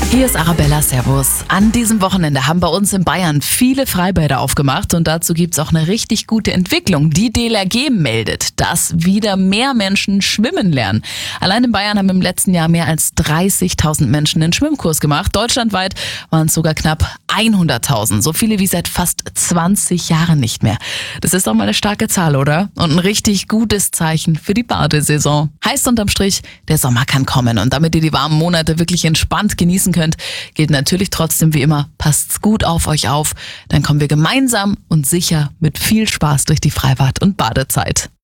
Hier ist Arabella, servus. An diesem Wochenende haben bei uns in Bayern viele Freibäder aufgemacht und dazu gibt's auch eine richtig gute Entwicklung. Die DLRG meldet, dass wieder mehr Menschen schwimmen lernen. Allein in Bayern haben im letzten Jahr mehr als 30.000 Menschen einen Schwimmkurs gemacht. Deutschlandweit waren es sogar knapp 100.000. So viele wie seit fast 20 Jahren nicht mehr. Das ist doch mal eine starke Zahl, oder? Und ein richtig gutes Zeichen für die Badesaison. Heißt unterm Strich, der Sommer kann kommen. Und damit ihr die warmen Monate wirklich entspannt genießen könnt, gilt natürlich trotzdem wie immer, passt's gut auf euch auf. Dann kommen wir gemeinsam und sicher mit viel Spaß durch die Freibad- und Badezeit.